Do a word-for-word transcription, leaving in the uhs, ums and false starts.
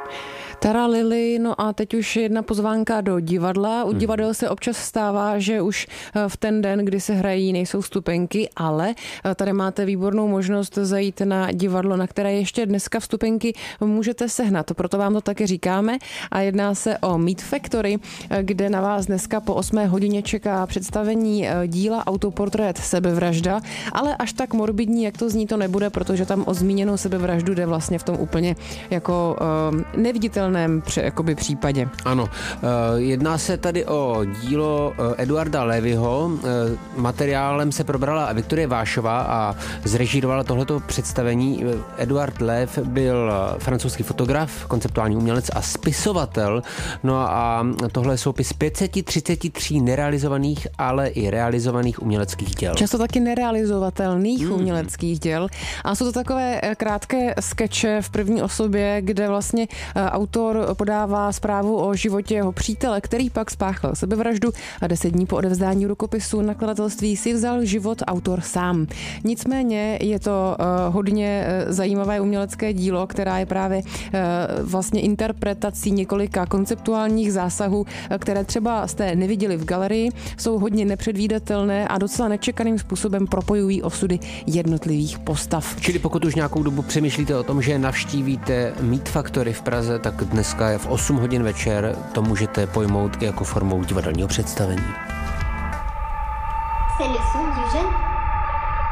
Tara Lily, no a teď už jedna pozvánka do divadla. U divadel se občas stává, že už v ten den, kdy se hrají, nejsou vstupenky, ale tady máte výbornou možnost zajít na divadlo, na které ještě dneska vstupenky můžete sehnat. Proto vám to taky říkáme a jedná se o Meat Factory, kde na vás dneska po osmé hodině čeká představení díla Autoportrét sebevražda, ale až tak morbidní, jak to zní, to nebude, protože tam o zmíněnou sebevraždu jde vlastně v tom úplně jako uh, neviditelném jakoby případě. Ano, jedná se tady o dílo Eduarda Levyho. Materiálem se probrala Viktorie Vášová a zrežírovala tohleto představení. Eduard Lev byl francouzský fotograf, konceptuální umělec a spisovatel. No a tohle je soupis pět set třicet tři nerealizovaných, ale i realizovaných uměleckých děl. Často taky nerealizovatelných hmm. uměleckých děl. A jsou to takové krátké skeče v první osobě, kde vlastně autor podává zprávu o životě jeho přítele, který pak spáchal sebevraždu a deset dní po odevzdání rukopisu nakladatelství si vzal život autor sám. Nicméně je to uh, hodně uh, zajímavé umělecké dílo, která je právě uh, vlastně interpretací několika konceptuálních zásahů, které třeba jste neviděli v galerii, jsou hodně nepředvídatelné a docela nečekaným způsobem propojují osudy jednotlivých postav. Čili pokud už nějakou dobu přemýšlíte o tom, že navštívíte Meat Factory v Praze, tak dneska je v osm hodin večer, to můžete pojmout i jako formou divadelního představení. C'est le son du jeune